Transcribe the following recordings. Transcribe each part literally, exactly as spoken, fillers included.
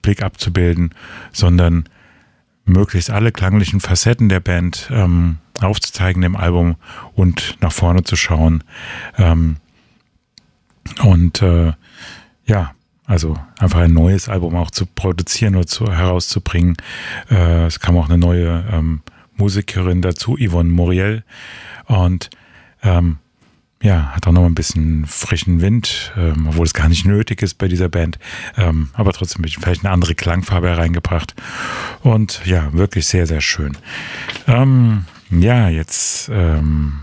Rückblick abzubilden, sondern möglichst alle klanglichen Facetten der Band ähm, aufzuzeigen im Album und nach vorne zu schauen. Ähm, und äh, ja, also einfach ein neues Album auch zu produzieren oder zu, herauszubringen. Äh, es kam auch eine neue ähm, Musikerin dazu, Yvonne Moriel. Und ähm, ja, hat auch noch ein bisschen frischen Wind, ähm, obwohl es gar nicht nötig ist bei dieser Band. Ähm, aber trotzdem vielleicht eine andere Klangfarbe hereingebracht. Und ja, wirklich sehr, sehr schön. Ähm, ja, jetzt ähm,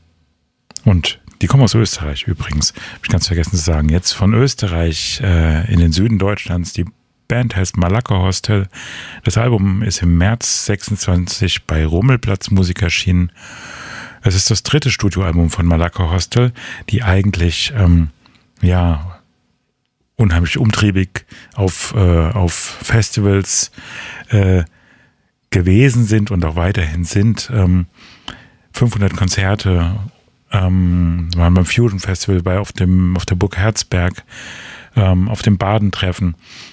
und die kommen aus Österreich übrigens. Hab ich ganz vergessen zu sagen. Jetzt von Österreich äh, in den Süden Deutschlands. Die Band heißt Malaka Hostel. Das Album ist im März sechsundzwanzig bei Rummelplatz Musik erschienen. Es ist das dritte Studioalbum von Malaka Hostel, die eigentlich ähm, ja unheimlich umtriebig auf, äh, auf Festivals äh, gewesen sind und auch weiterhin sind. Ähm, fünfhundert Konzerte ähm, waren beim Fusion Festival, bei auf dem auf der Burg Herzberg, ähm, auf dem Badentreffen,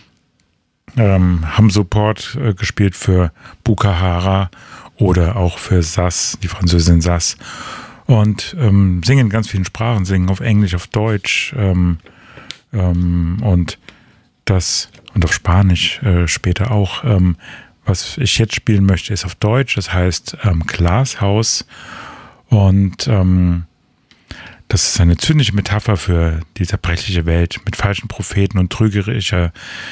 ähm, haben Support äh, gespielt für Bukahara oder auch für Sass, die Französin Sass. Und ähm, singen in ganz vielen Sprachen, singen auf Englisch, auf Deutsch ähm, ähm, und das und auf Spanisch äh, später auch. Ähm, was ich jetzt spielen möchte, ist auf Deutsch, das heißt ähm, Glashaus. Und ähm, das ist eine zynische Metapher für die zerbrechliche Welt mit falschen Propheten und trügerischer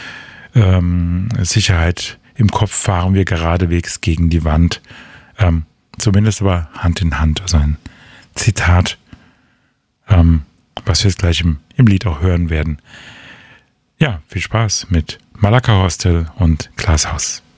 ähm, Sicherheit. Im Kopf fahren wir geradewegs gegen die Wand. Ähm, zumindest aber Hand in Hand. Also ein Zitat, ähm, was wir jetzt gleich im, im Lied auch hören werden. Ja, viel Spaß mit Malaka Hostel und Glashaus.